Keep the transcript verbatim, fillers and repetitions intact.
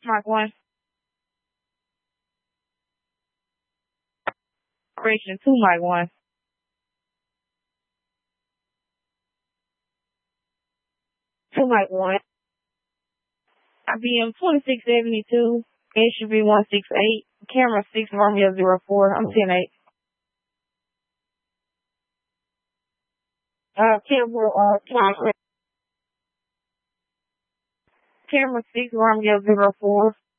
Mark one. Operation two, Mark one. Two, Mark one. I B M twenty-six seventy-two. Entry one six eight. Camera six Romeo zero four. I'm ten eight. Uh, camera, uh, camera, camera six Romeo zero four.